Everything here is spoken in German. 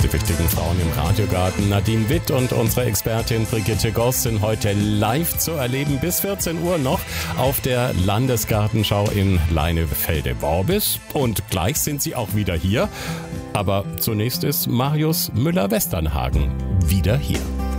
Die wichtigen Frauen im Radiogarten, Nadine Witt und unsere Expertin Brigitte Goss, sind heute live zu erleben bis 14 Uhr noch auf der Landesgartenschau in Leinefelde-Worbis. Und gleich sind sie auch wieder hier. Aber zunächst ist Marius Müller-Westernhagen wieder hier.